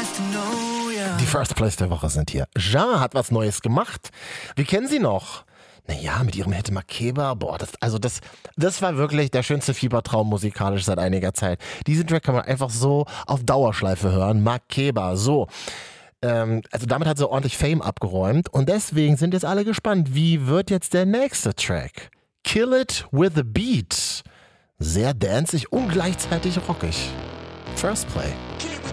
Die First Place der Woche sind hier. Ja hat was Neues gemacht. Wir kennen sie noch. Naja, mit ihrem Hit Makeba, das war wirklich der schönste Fiebertraum musikalisch seit einiger Zeit. Diesen Track kann man einfach so auf Dauerschleife hören. Makeba, so. Also damit hat sie ordentlich Fame abgeräumt und deswegen sind jetzt alle gespannt, wie wird jetzt der nächste Track? Kill It With A Beat. Sehr danzig und gleichzeitig rockig. First Play.